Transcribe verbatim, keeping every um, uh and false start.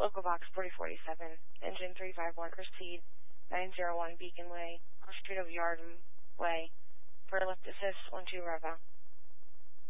Local Box forty forty-seven, Engine three five one, proceed, nine oh one Beacon Way, Street of Yardham Way, for lift assist, one two Bravo.